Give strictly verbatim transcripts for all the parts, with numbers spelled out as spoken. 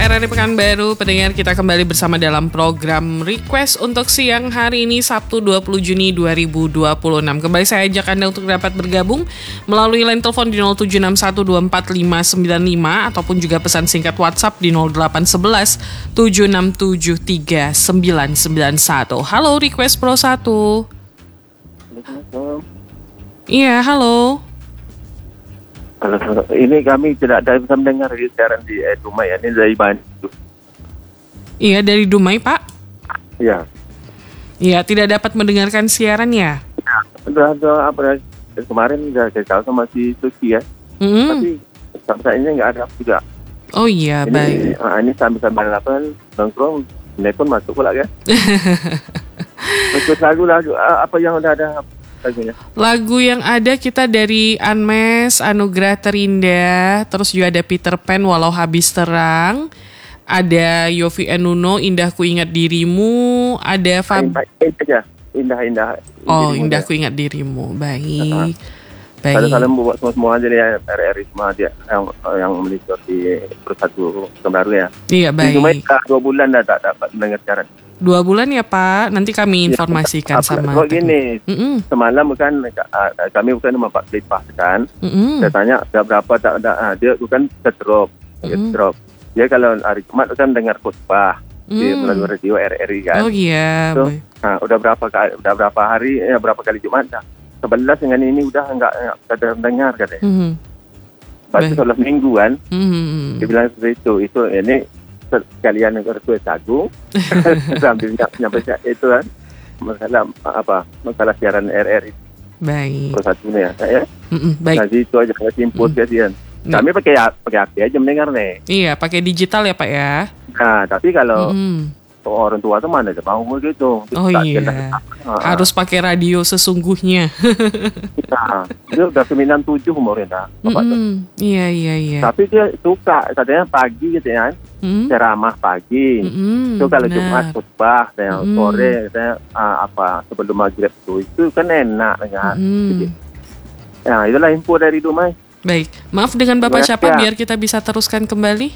R R I Pekanbaru, pendengar, kita kembali bersama dalam program Request untuk siang hari ini Sabtu dua puluh Juni dua ribu dua puluh enam. Kembali saya ajak Anda untuk dapat bergabung melalui line telepon di nol tujuh enam satu dua empat lima sembilan lima ataupun juga pesan singkat WhatsApp di nol delapan satu satu tujuh enam tujuh tiga sembilan sembilan satu. Halo Request Pro satu. Iya, halo. Halo, ini kami tidak ada bisa mendengar siaran di eh, Dumai ya. Ini dari Bandung. Iya, dari Dumai, Pak. Iya. Iya, tidak dapat mendengarkan siaran ya? Udah, udah apa kemarin udah saya tahu sama si Suki ya. Mm-hmm. Tapi sampai ini nggak ada juga. Oh iya, ini, baik. Uh, ini sambil-sambil apa nongkrong, telepon masuk pula kan. Terus lagu lagu apa yang udah ada lagunya? Lagu yang ada kita dari Anmes, Anugerah Terindah, terus juga ada Peter Pan, Walau Habis Terang, ada Yofi Enuno, Indah Ku Ingat Dirimu, ada Fab... Indah, indah, indah. Oh, Indah Ku Ingat Dirimu, baik. Uh-huh. Baik. Salam-salam buat semua-semua aja ya, R R I semua dia yang yang melihat di Persatu Pekanbaru ya. Iya, baik. Cuma dua bulan dah tak dapat mendengar siaran. Dua bulan ya Pak, nanti kami informasikan ya, sama. Kok gini, mm-mm. semalam bukan kami bukan mempak pelipah kan, mm-mm. saya tanya ada berapa tak ada, dia bukan drop, mm-mm. drop. Dia kalau hari Jumat kan dengar khutbah mm. di melalui radio R R I kan. Oh iya. So, nah, udah berapa kali, udah berapa hari, ya berapa kali Jumat dah. Sebelas dengan ini udah enggak ada dengar katanya. Mm-hmm. Pasti sebelas minggu kan, mm-hmm. dia bilang seperti itu, itu ini. Sekalian request lagu sambil nyampe itu kan masalah apa masalah siaran R R I baik satunya ya. Mm-mm, baik. Nah itu aja nggak simpul kasihan. Kami pakai pakai H P aja mendengar nih. Iya, pakai digital ya Pak ya. Nah tapi kalau mm. orang tua tuh mana ada mau begitu. Oh iya. Harus pakai radio sesungguhnya. Nah, dia udah sembilan puluh tujuh umurnya Bapak tuh. Iya iya iya. Tapi dia suka katanya pagi gitu ya. Hmm? Ceramah pagi, mm-hmm, itu kalau benar. Jumat khutbah, dan mm-hmm. sore, saya uh, apa sebelum maghrib itu, itu kan enak kan. Mm-hmm. Ya itulah info dari Dumai. Baik, maaf dengan Bapak ya, siapa ya. Biar kita bisa teruskan kembali.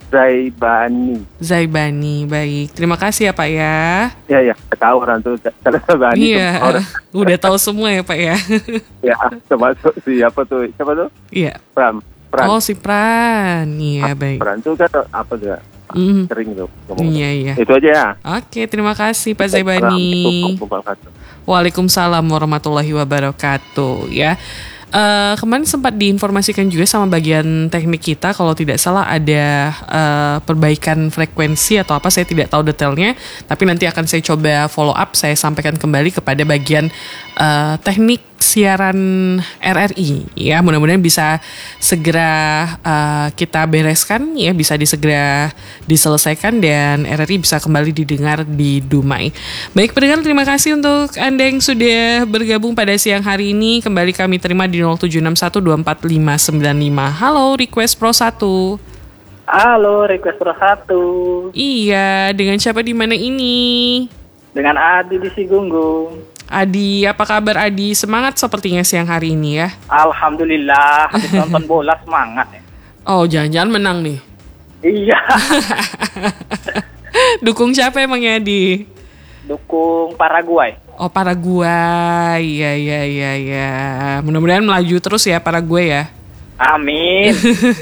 Zaibani. Zaibani, baik. Terima kasih ya Pak ya. Ya ya, tahu orang tuh kalau Zaibani. Iya, orang. Udah tahu semua ya Pak ya. Ya, termasuk siapa tuh? Siapa tuh? Iya. Pram. Pran. Oh si Pran, iya baik. Pran itu kan apa juga mm. sering tuh ngomong. Iya iya. Itu aja ya. Oke, terima kasih Pak Zaibani. Waalaikumsalam warahmatullahi wabarakatuh ya. Uh, kemarin sempat diinformasikan juga sama bagian teknik kita kalau tidak salah ada uh, perbaikan frekuensi atau apa, saya tidak tahu detailnya, tapi nanti akan saya coba follow up, saya sampaikan kembali kepada bagian uh, teknik siaran R R I ya, mudah-mudahan bisa segera uh, kita bereskan ya, bisa disegera diselesaikan dan R R I bisa kembali didengar di Dumai. Baik pendengar, terima kasih untuk Anda yang sudah bergabung pada siang hari ini. Kembali kami terima di nol tujuh enam satu dua empat lima sembilan lima. Halo Request Pro satu. Halo Request Pro satu. Iya, dengan siapa di mana ini? Dengan Adi di Sigunggung. Adi, apa kabar Adi? Semangat sepertinya siang hari ini ya? Alhamdulillah, habis nonton bola semangat ya. Oh, jangan-jangan menang nih? Iya. Dukung siapa emangnya Adi? Dukung Paraguay. Oh, Paraguay, ya ya ya ya. Mudah-mudahan melaju terus ya Paraguay ya. Amin.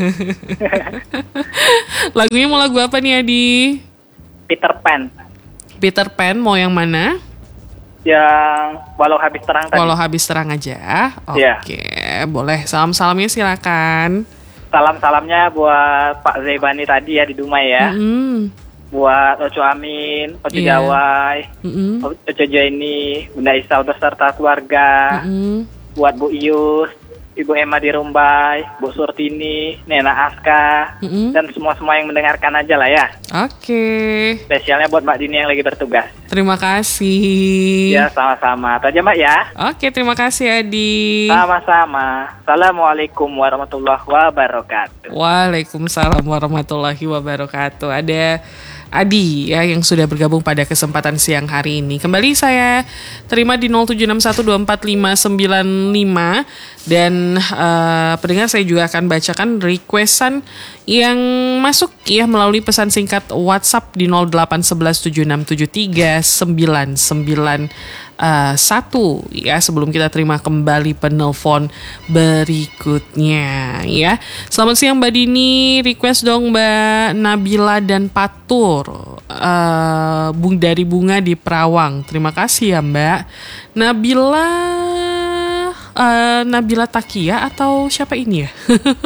Lagunya mau lagu apa nih Adi? Peter Pan. Peter Pan mau yang mana? Yang Walau Habis Terang tadi. Walau Habis Terang aja. Oke, okay. Boleh. Salam-salamnya silakan. Salam-salamnya buat Pak Zaibani tadi ya di Dumai ya. Mm-hmm. Buat Oco Amin, Oco yeah. Jawai, mm-hmm. Oco Jaini, Bunda Isa beserta keluarga. Mm-hmm. Buat Bu Ius, Ibu Emma di Rumbai, Bu Surtini, Nena Aska, mm-hmm. dan semua-semua yang mendengarkan aja lah ya. Oke. Okay. Spesialnya buat Mbak Dini yang lagi bertugas. Terima kasih. Ya, sama-sama. Itu aja Mbak ya. Oke, terima kasih Adi. Sama-sama. Assalamualaikum warahmatullahi wabarakatuh. Waalaikumsalam warahmatullahi wabarakatuh. Ada Adi ya yang sudah bergabung pada kesempatan siang hari ini. Kembali saya terima di nol tujuh enam satu dua empat lima sembilan lima dan uh, pendengar saya juga akan bacakan requestan yang masuk ya melalui pesan singkat WhatsApp di nol delapan satu satu tujuh enam tujuh tiga sembilan sembilan satu ya, sebelum kita terima kembali penelpon berikutnya ya. Selamat siang Mbak Dini, request dong Mbak Nabila dan Patur uh, bung dari Bunga di Perawang. Terima kasih ya Mbak Nabila. Uh, Nabila Takia atau siapa ini ya?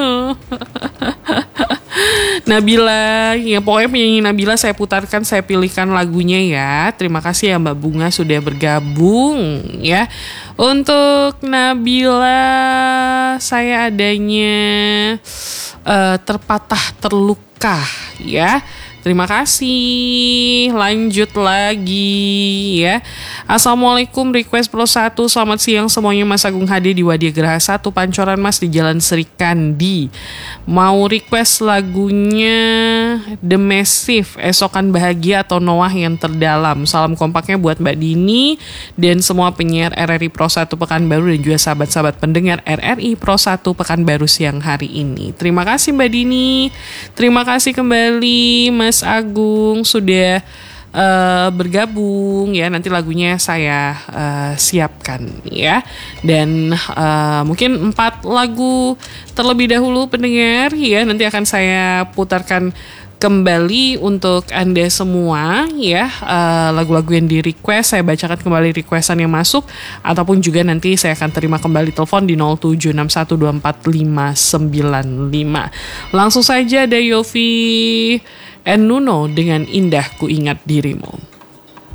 Nabila, ya pokoknya penyanyi Nabila saya putarkan, saya pilihkan lagunya ya. Terima kasih ya Mbak Bunga sudah bergabung ya. Untuk Nabila saya adanya uh, terpatah terluka ya. Terima kasih. Lanjut lagi ya. Assalamualaikum, request Pro satu. Selamat siang semuanya, Mas Agung Hadi di Wadia Geraha satu Pancoran Mas di Jalan Serikandi. Mau request lagunya The Massive, Esokan Bahagia atau Noah yang Terdalam. Salam kompaknya buat Mbak Dini dan semua penyiar R R I Pro satu Pekanbaru dan juga sahabat-sahabat pendengar R R I Pro satu Pekanbaru siang hari ini. Terima kasih Mbak Dini. Terima kasih kembali Mas Mas Agung sudah uh, bergabung ya. Nanti lagunya saya uh, siapkan ya. Dan uh, mungkin empat lagu terlebih dahulu pendengar ya. Nanti akan saya putarkan kembali untuk Anda semua ya. uh, Lagu-lagu yang di request saya bacakan kembali requestan yang masuk, ataupun juga nanti saya akan terima kembali telepon di nol tujuh enam satu dua empat lima sembilan lima. Langsung saja ada Yofi and Nuno dengan Indah Ku Ingat Dirimu.